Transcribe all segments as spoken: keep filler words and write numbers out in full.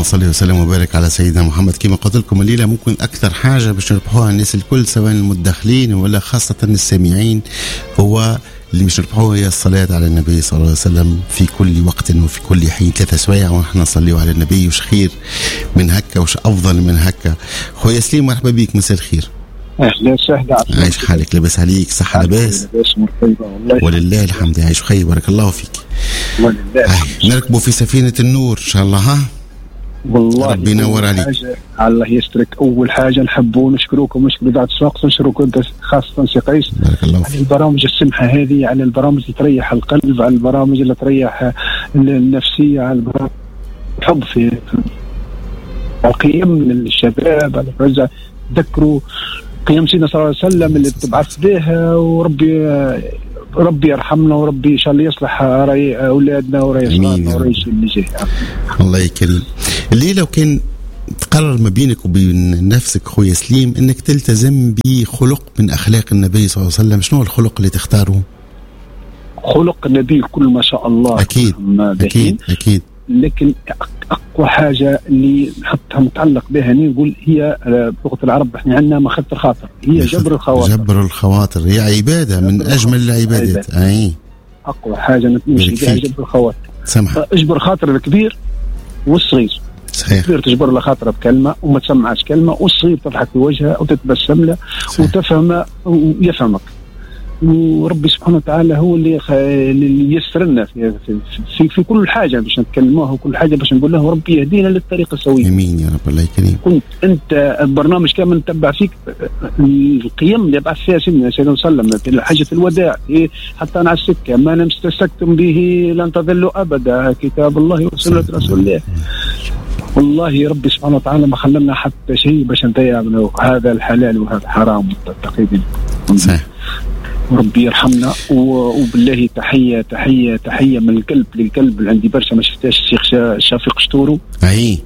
صل وسلم وبارك على سيدنا محمد. كما قلت لكم الليلة ممكن أكثر حاجة باش نربحوها الناس الكل سواء المدخلين ولا خاصة السامعين هو اللي باش نربحوها هي الصلاة على النبي صلى الله عليه وسلم في كل وقت وفي كل حين. ثلاثة سوايع ونحن نصليوا على النبي، وش خير من هكا وش أفضل من هكا. خويا سليم مرحبا بيك، مساء الخير. اهلا وسهلا. عايش حالك؟ لاباس عليك؟ صحة لاباس؟ ولله الحمد. عايش خي، بارك الله فيك. ولله. نركبوا في سفينة النور إن شاء الله. ها والله ربي ينور عليك. الله يسترك. أول حاجة نحبوا نشكروكم ونشكروا إذاعة الصداقة، نشكروكم خاصة سي قيس بارك الله فيك على البرامج السمحة هذه، على البرامج اللي تريح القلب، على البرامج اللي تريح النفسية، على البرامج الحب في القيم للشباب، على الرجال تذكروا قيم سيدنا صلى الله عليه وسلم اللي تبعث بها. وربي ربي يرحمنا، وربي ان شاء الله يصلح راي اولادنا وراي صغارنا وراي الشيء اللي جاي. الله يكرم. اللي لو كان تقرر ما بينك وبين نفسك خويا سليم انك تلتزم بخلق من اخلاق النبي صلى الله عليه وسلم، شنو الخلق اللي تختاره؟ خلق النبي كل ما شاء الله. اكيد اكيد اكيد. لكن اقوى حاجه اللي نحطها متعلق بها نقول هي بلغه العرب احنا عندنا مخفة الخاطر، هي جبر الخواطر. جبر الخواطر هي عباده من اجمل العبادات. اي اقوى حاجه نمشي بها جبر الخواطر. سمح اجبر خاطر الكبير والصغير. صحيح. الكبير تجبر له خاطره بكلمه وما تسمعش كلمه، والصغير تضحك في وجهه وتتبسم له وتفهم ويفهمك. وربي سبحانه وتعالى هو اللي اللي يسر لنا في, في في كل حاجه باش نتكلموها، وكل حاجه باش نقول له ربي يهدينا للطريق السوي. امين يا رب. الله يكرمك. كنت انت البرنامج كامل نتبع فيك القيم اللي بعث فيها سيدنا صلى الله عليه وسلم في حجه الوداع، حتى على السكه ما نمسكتم به لن تضلوا ابدا، كتاب الله وسنه رسول الله. والله ربي سبحانه وتعالى ما خلنا حتى شيء باش نضيع منه، هذا الحلال وهذا الحرام تقريبا. صحيح. ربي يرحمنا. وبالله تحية تحية تحية من القلب للقلب. عندي برشا ما شفتهاش الشيخ شفيق شتورو. اي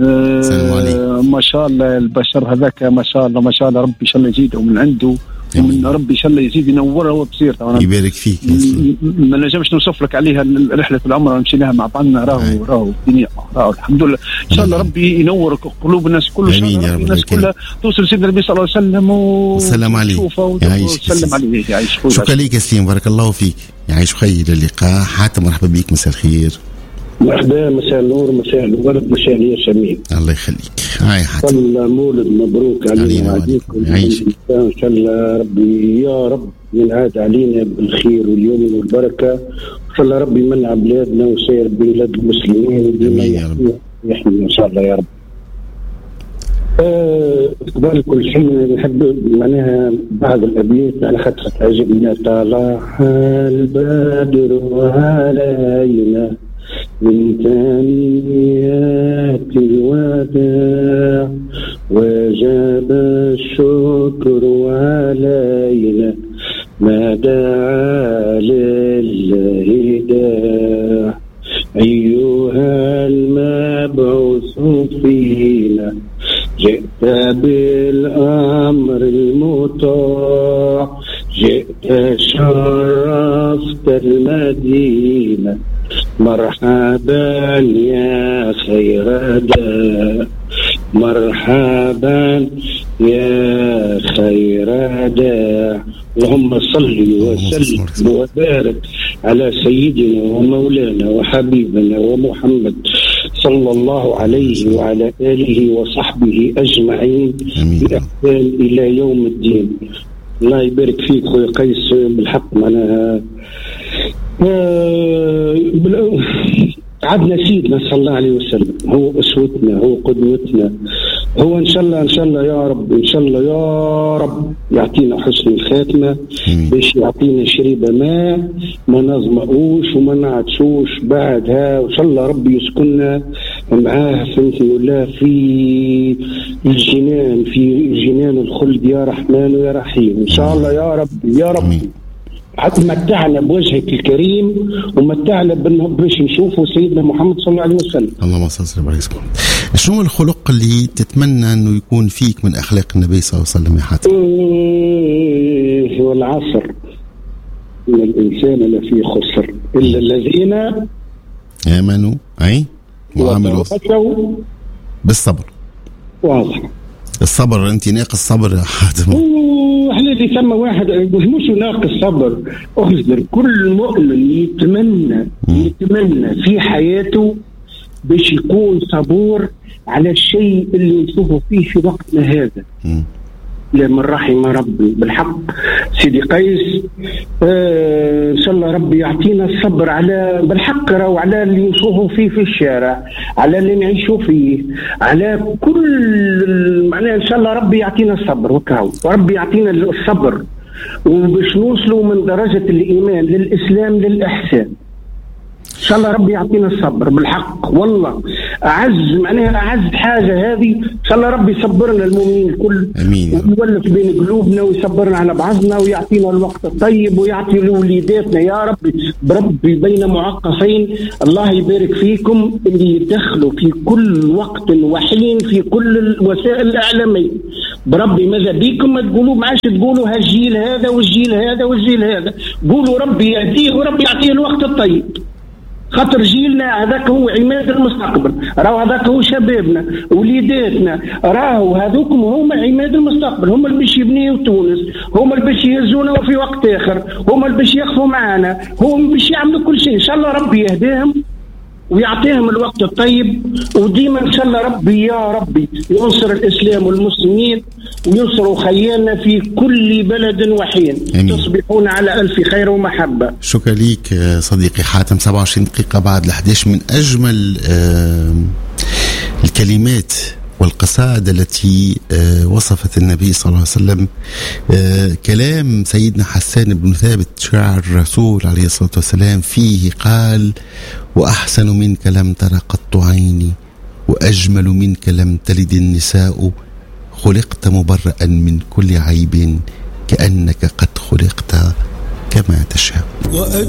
آه ما شاء الله البشر هذاك ما شاء الله ما شاء الله. ربي ان شاء الله يزيده من عنده، ومن ربي ان شاء الله يزيد ينوره وبصيرته. يبارك فيك. ما نجمش نوصف لك عليها رحله العمره مشيناها مع بعضنا. راهو راهو الدنيا راهو الحمد لله. ان شاء الله ربي ينور قلوب الناس كلها، الناس كلها توصل سيدنا النبي صلى الله عليه وسلم وسلام عليه وسلم عليه. يعيش. شكرا لك يا سليم، بارك الله فيك. يعيش خير. اللقاء حاتم مرحبا بك، مساء الخير. مرحبا، مساء النور، مساء الورد، مساء الياسمين. الله يخليك. هاي حاتم. صلى مولد مبروك علينا وعليكم. ان شاء الله ربي يا رب ينعاد علينا بالخير واليوم والبركه. ان شاء الله ربي يمنع بلادنا وسير بلاد المسلمين وديما يحمي ان شاء الله يا رب. قبل كل شيء نحب معناها بعض الابيات على خاطر تعجبنا. طلع البدر علينا من ثنيات الوداع وجب الشكر علينا ما دعا لله داع. أيها المبعوث فينا جئت بالأمر المطاع، جئت شرفت المدينة مرحبا يا خير داع، مرحبا يا خير داع. اللهم صل وسلم وبارك على سيدنا ومولانا وحبيبنا ومحمد صلى الله عليه وعلى آله وصحبه أجمعين بإحسان إلى يوم الدين. الله يبارك فيك خويا قيس. بالحق معناها عبنا سيدنا صلى الله عليه وسلم هو أسوتنا، هو قدوتنا، هو إن شاء الله إن شاء الله يا رب إن شاء الله يا رب يعطينا حسن الخاتمة باش يعطينا شريبة ماء ما نظمأوش وما نعطشوش بعدها. وإن شاء الله ربي يسكننا معاه فهمتني ولا في الجنان، في جنان الخلد يا رحمن ويا رحيم إن شاء الله يا رب يا رب. حتى متعنا بوجهك الكريم ومتعنا باش نشوفوا سيدنا محمد صلى الله عليه وسلم. اللهم صل وسلم. شنو الخلق اللي تتمنى انه يكون فيك من اخلاق النبي صلى الله عليه وسلم يا حاتم؟ إيه والعصر ان الانسان لفي خسر الا الذين امنوا اي وعملوا بالصبر. واضح. الصبر انت ناقص صبر يا حاتم. احنا اللي ثم واحد مش ناقص صبر. اخزر كل مؤمن يتمنى يتمنى في حياته باش يكون صبور على الشيء اللي نشوفه فيه في وقتنا هذا. م. لمن رحم ربي بالحق سيدي قيس. آه ان شاء الله ربي يعطينا الصبر على بالحق راهو على اللي نشوفه فيه في الشارع، على اللي نعيشوا فيه، على كل معناه ان شاء الله ربي يعطينا الصبر وكاو وربي يعطينا الصبر وباش نوصلوا من درجة الإيمان للإسلام للإحسان. إن شاء الله ربي يعطينا الصبر بالحق. والله أعز معناها أعز حاجة هذه. إن شاء الله ربي يصبرنا المؤمنين الكل، ويولف بين قلوبنا ويصبرنا على بعضنا ويعطينا الوقت الطيب ويعطي لوليداتنا يا ربي بربي بين معقصين. الله يبارك فيكم اللي يدخلوا في كل وقت وحين في كل الوسائل الإعلامية. بربي ماذا بيكم ما تقولوا ما عادش تقولوا هالجيل هذا والجيل هذا والجيل هذا، قولوا ربي يهديه وربي يعطيه الوقت الطيب. خاطر جيلنا هذاك هو عماد المستقبل، راهو هذاك هو شبابنا وليداتنا، راهو هذوكم هما عماد المستقبل، هما اللي باش يبنيوا تونس، هما اللي باش يهزونا في وقت اخر، هما اللي باش يخفوا معنا، هما اللي باش يعملوا كل شيء. ان شاء الله ربي يهديهم ويعطيهم الوقت الطيب، وديما ان شاء الله ربي يا ربي ينصر الاسلام والمسلمين وينصروا خيالنا في كل بلد وحين. أمين. تصبحون على الف خير ومحبه. شكرا ليك صديقي حاتم. سبعة وعشرين دقيقه بعد الحديش. من اجمل الكلمات والقصائد التي وصفت النبي صلى الله عليه وسلم كلام سيدنا حسان بن ثابت شاعر الرسول عليه الصلاة والسلام، فيه قال: وأحسن منك لم تر قط عيني، وأجمل منك لم تلد النساء، خلقت مبرأ من كل عيب، كأنك قد خلقت كما تشاء.